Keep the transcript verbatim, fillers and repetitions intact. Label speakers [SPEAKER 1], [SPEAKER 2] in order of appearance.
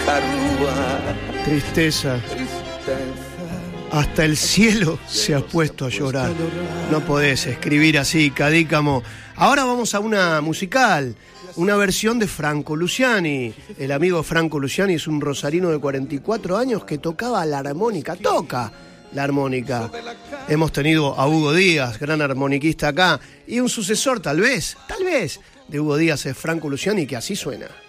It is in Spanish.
[SPEAKER 1] Tristeza. Hasta el cielo se ha puesto a llorar. No podés escribir así, Cadícamo. Ahora vamos a una musical, una versión de Franco Luciani. El amigo Franco Luciani es un rosarino de cuarenta y cuatro años que tocaba la armónica, toca la armónica. Hemos tenido a Hugo Díaz, gran armoniquista acá, y un sucesor tal vez, tal vez, de Hugo Díaz es Franco Luciani, que así suena.